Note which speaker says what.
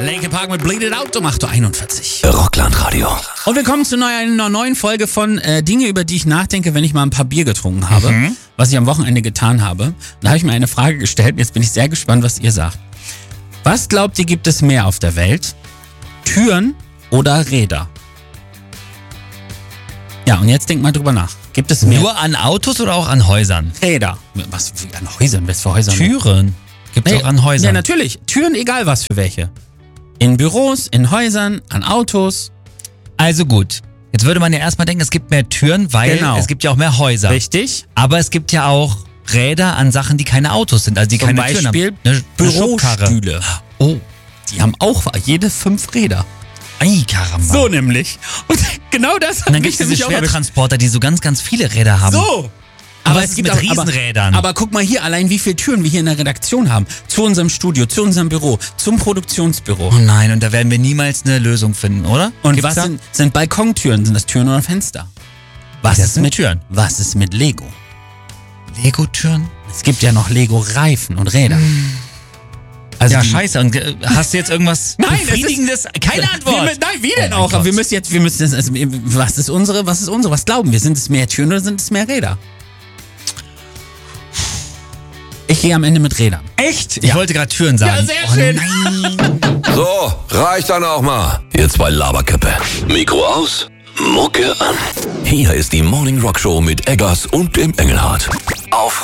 Speaker 1: Linkin Park mit Bleed It Out um 8.41 Uhr.
Speaker 2: Rockland-Radio.
Speaker 1: Und wir kommen zu einer neuen Folge von Dinge, über die ich nachdenke, wenn ich mal ein paar Bier getrunken habe. Was ich am Wochenende getan habe. Da habe ich mir eine Frage gestellt und jetzt bin ich sehr gespannt, was ihr sagt. Was glaubt ihr, gibt es mehr auf der Welt? Türen oder Räder? Ja, und jetzt denkt mal drüber nach. Gibt es mehr?
Speaker 3: Nur an Autos oder auch an Häusern?
Speaker 1: Räder. Was wie an Häusern? Was für Häuser?
Speaker 3: Türen. Gibt es auch an Häusern?
Speaker 1: Ja, natürlich. Türen, egal was für welche. In Büros, in Häusern, an Autos.
Speaker 3: Also gut. Jetzt würde man ja erstmal denken, es gibt mehr Türen, weil es gibt ja auch mehr Häuser.
Speaker 1: Richtig.
Speaker 3: Aber es gibt ja auch Räder an Sachen, die keine Autos sind, also die
Speaker 1: Zum
Speaker 3: keine Türen
Speaker 1: Beispiel
Speaker 3: haben. Eine Schubkarre.
Speaker 1: Bürostühle.
Speaker 3: Oh.
Speaker 1: Die haben auch jede 5 Räder.
Speaker 3: Ei, Karamba.
Speaker 1: So nämlich. Und genau das hat
Speaker 3: Und dann
Speaker 1: mich
Speaker 3: gibt es diese
Speaker 1: nämlich auch erwischt.
Speaker 3: Schwertransporter, die so ganz, ganz viele Räder haben.
Speaker 1: So.
Speaker 3: Aber es gibt
Speaker 1: auch
Speaker 3: Riesenrädern.
Speaker 1: Aber guck mal hier, allein wie viele Türen wir hier in der Redaktion haben. Zu unserem Studio, zu unserem Büro, zum Produktionsbüro.
Speaker 3: Oh nein, und da werden wir niemals eine Lösung finden, oder?
Speaker 1: Und
Speaker 3: Gibt's
Speaker 1: was
Speaker 3: da?
Speaker 1: sind Balkontüren? Sind das Türen oder Fenster? Was
Speaker 3: Das
Speaker 1: ist
Speaker 3: sind
Speaker 1: mit
Speaker 3: Türen.
Speaker 1: Was ist mit Lego?
Speaker 3: Lego-Türen?
Speaker 1: Es gibt ja noch Lego-Reifen und Räder. Also
Speaker 3: Ja,
Speaker 1: die-
Speaker 3: scheiße. Und hast du jetzt irgendwas
Speaker 1: Nein, es ist-
Speaker 3: Befriedigendes? Keine Antwort.
Speaker 1: Nein, wie denn
Speaker 3: Oh mein
Speaker 1: auch? Aber
Speaker 3: Gott.
Speaker 1: wir müssen was ist unsere? Was glauben wir? Sind es mehr Türen oder sind es mehr Räder? Ich gehe am Ende mit Rädern.
Speaker 3: Echt? Ich wollte gerade Türen sagen.
Speaker 1: Ja, sehr schön.
Speaker 3: Nein.
Speaker 2: So, reicht dann auch mal. Ihr zwei Laberköppe. Mikro aus, Mucke an. Hier ist die Morning Rock Show mit Eggers und dem Engelhardt. Auf